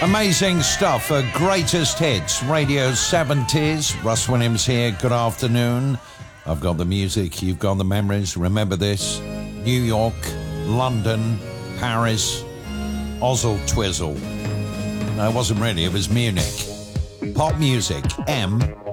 Amazing stuff. Greatest hits, radio 70s. Russ Williams here. Good afternoon. I've got the music. You've got the memories. Remember this? New York, London, Paris, Ozzle Twizzle. No, it wasn't really. It was Munich. Pop music. M